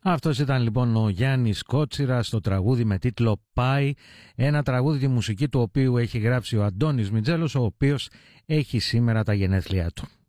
Αυτός ήταν λοιπόν ο Γιάννης Κότσιρας στο τραγούδι με τίτλο «Πάει», ένα τραγούδι τη μουσική του οποίου έχει γράψει ο Αντώνης Μιτζέλος, ο οποίος έχει σήμερα τα γενέθλιά του.